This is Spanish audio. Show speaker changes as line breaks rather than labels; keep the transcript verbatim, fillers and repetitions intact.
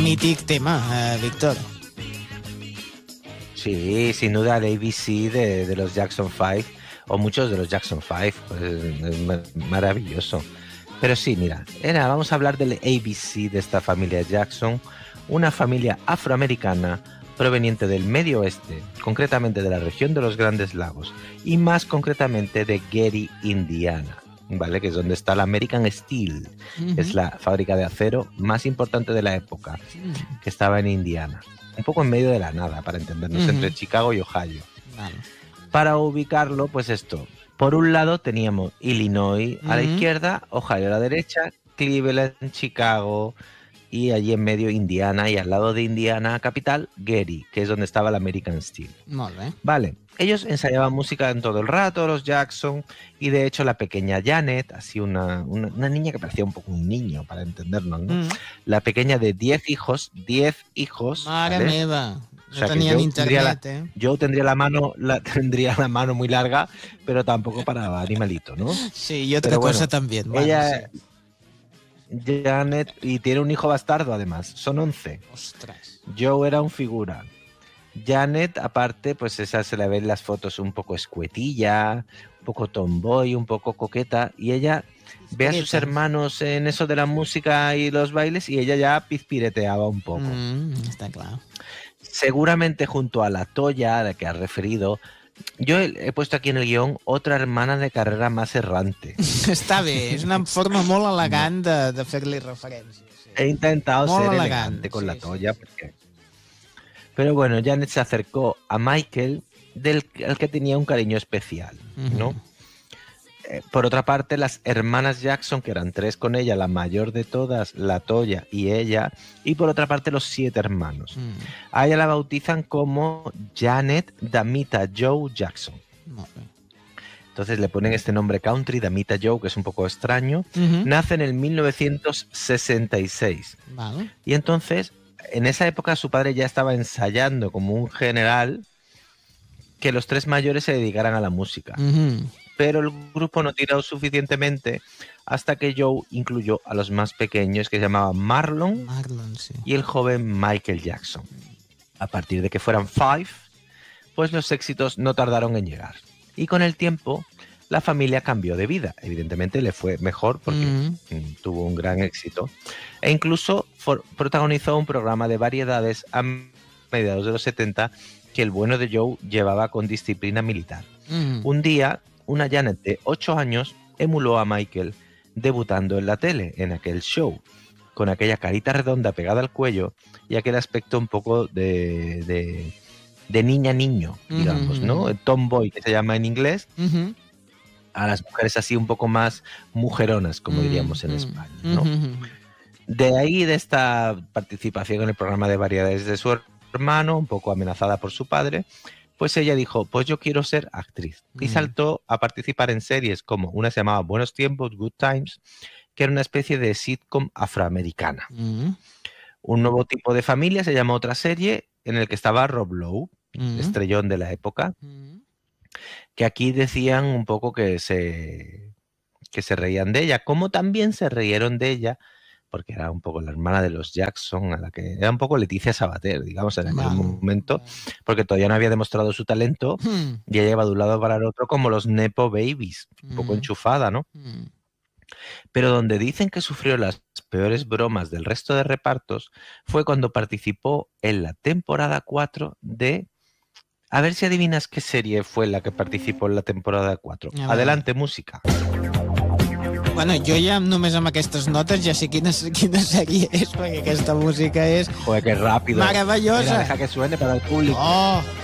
mític tema, eh, Víctor.
Sí, sin duda el A B C de, de los Jackson Five, o muchos de los Jackson Five, pues es maravilloso. Pero sí, mira, era, vamos a hablar del A B C de esta familia Jackson, una familia afroamericana proveniente del Medio Oeste, concretamente de la región de los Grandes Lagos, y más concretamente de Gary, Indiana, ¿vale? Que es donde está la American Steel, uh-huh. Es la fábrica de acero más importante de la época, uh-huh. que estaba en Indiana. Un poco en medio de la nada, para entendernos, uh-huh. entre Chicago y Ohio. Vale. Para ubicarlo, pues esto, por un lado teníamos Illinois uh-huh. a la izquierda, Ohio a la derecha, Cleveland, Chicago, y allí en medio Indiana, y al lado de Indiana capital, Gary, que es donde estaba la American Steel.
Molt bé.
Vale, ellos ensayaban música en todo el rato, los Jackson, y de hecho la pequeña Janet, así una, una, una niña que parecía un poco un niño, para entendernos, ¿no? Mm. La pequeña de diez hijos, diez hijos.
Mare
¿vale?
meva,
o sea,
no tenían internet,
la,
eh.
Yo tendría la mano, la, tendría la mano muy larga, pero tampoco para animalito, ¿no?
Sí, y otra
pero
cosa
bueno,
también.
Bueno, ella... Sí. Janet, y tiene un hijo bastardo además, son once.
Ostras.
Joe era un figura. Janet, aparte, pues esa se le ve en las fotos un poco escuetilla, un poco tomboy, un poco coqueta, y ella ve a sus hermanos en eso de la música y los bailes y ella ya pizpireteaba un poco.
Mm, está claro.
Seguramente junto a la Toya, a la que has referido, yo he, he puesto aquí en el guión otra hermana de carrera más errante.
Està bé, és una forma molt elegant de, de fer-li referència. Sí.
He intentado
molt
ser
elegant,
elegante con
sí,
la Toya,
sí.
porque... Pero bueno, Janet se acercó a Michael, del al que tenía un cariño especial, ¿no? Uh-huh. Eh, por otra parte, las hermanas Jackson, que eran tres con ella, la mayor de todas, la Toya y ella, y por otra parte los siete hermanos. Uh-huh. A ella la bautizan como Janet Damita Joe Jackson.
Uh-huh.
Entonces le ponen este nombre country, Damita Joe, que es un poco extraño. Uh-huh. Nace en el mil novecientos sesenta y seis.
Vale.
Y entonces... En esa época su padre ya estaba ensayando como un general que los tres mayores se dedicaran a la música. Uh-huh. Pero el grupo no tiró suficientemente hasta que Joe incluyó a los más pequeños, que se llamaban Marlon,
Marlon sí.
y el joven Michael Jackson. A partir de que fueran Five, pues los éxitos no tardaron en llegar. Y con el tiempo la familia cambió de vida. Evidentemente le fue mejor porque uh-huh. tuvo un gran éxito. E incluso for, protagonizó un programa de variedades a mediados de los setenta que el bueno de Joe llevaba con disciplina militar. Uh-huh. Un día, una Janet de ocho años emuló a Michael debutando en la tele, en aquel show, con aquella carita redonda pegada al cuello y aquel aspecto un poco de, de, de niña-niño, digamos, uh-huh. ¿no? Tomboy, que se llama en inglés. Uh-huh. A las mujeres así un poco más mujeronas, como mm, diríamos en mm, España, ¿no? Mm, de ahí, de esta participación en el programa de variedades de su hermano, un poco amenazada por su padre, pues ella dijo, pues yo quiero ser actriz. Mm. Y saltó a participar en series como una se llamaba Buenos Tiempos, Good Times, que era una especie de sitcom afroamericana. Mm. Un nuevo tipo de familia se llama otra serie, en el que estaba Rob Lowe, mm. estrellón de la época, mm. que aquí decían un poco que se, que se reían de ella, como también se rieron de ella, porque era un poco la hermana de los Jackson, a la que era un poco Leticia Sabater, digamos, en aquel vale, momento, vale. porque todavía no había demostrado su talento, hmm. y ella iba de un lado para el otro como los Nepo Babies, un hmm. poco enchufada, ¿no? Hmm. Pero donde dicen que sufrió las peores bromas del resto de repartos fue cuando participó en la temporada cuatro de... A ver si adivinas qué serie fue la que participó en la temporada cuatro. Adelante, música.
Bueno, jo ja només amb aquestes notes ja sé quina, quina sèrie és, perquè aquesta música és...
Joder, qué rápido.
Maravillosa.
Mira, deja que suene para el público.
Oh,